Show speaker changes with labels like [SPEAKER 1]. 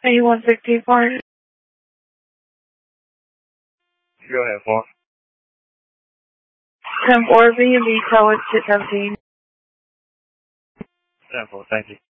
[SPEAKER 1] 8164.
[SPEAKER 2] Go ahead, 4.
[SPEAKER 1] 10-4, B&B, Tower 217.
[SPEAKER 2] 10-4, thank you.